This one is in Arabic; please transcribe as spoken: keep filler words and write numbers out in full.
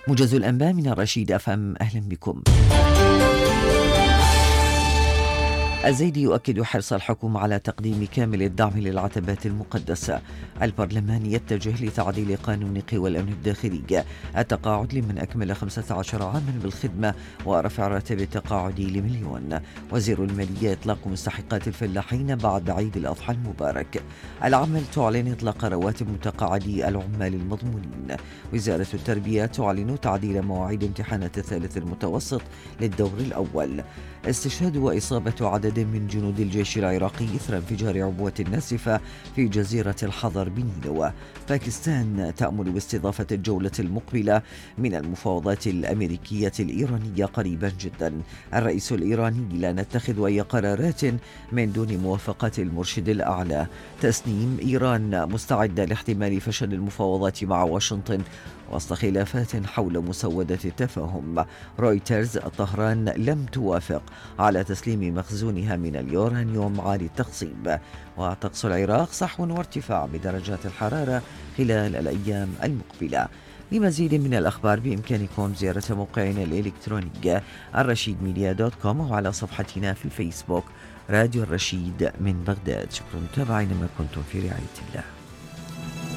موجز الأنباء من الرشيد أف أم، أهلا بكم. الزيدي يؤكد حرص الحكومة على تقديم كامل الدعم للعتبات المقدسة. البرلمان يتجه لتعديل قانون قوى الأمن الداخلي، التقاعد لمن أكمل خمسة عشر عاما بالخدمة ورفع راتب التقاعد لمليون. وزير المالية إطلاق مستحقات الفلاحين بعد عيد الأضحى المبارك. العمل تعلن إطلاق رواتب متقاعدي العمال المضمونين. وزارة التربية تعلن تعديل مواعيد امتحانات الثالث المتوسط للدور الأول. استشهاد وإصابة عدد من جنود الجيش العراقي إثر انفجار عبوة ناسفة في جزيرة الحضر بنينوى. باكستان تأمل باستضافة الجولة المقبلة من المفاوضات الأمريكية الإيرانية قريبا جدا. الرئيس الإيراني: لا نتخذ أي قرارات من دون موافقة المرشد الأعلى. تسنيم: إيران مستعدة لاحتمال فشل المفاوضات مع واشنطن وسط خلافات حول مسودة التفاهم. رويترز: طهران لم توافق على تسليم مخزونها من اليورانيوم عالي التخصيب. وطقس العراق: صحو وارتفاع بدرجات الحرارة خلال الأيام المقبلة. لمزيد من الأخبار بإمكانكم زيارة موقعنا الإلكتروني الرشيد ميديا دوت كوم وعلى صفحتنا في الفيسبوك راديو الرشيد من بغداد. شكرا متابعين، ما كنتم في رعاية الله.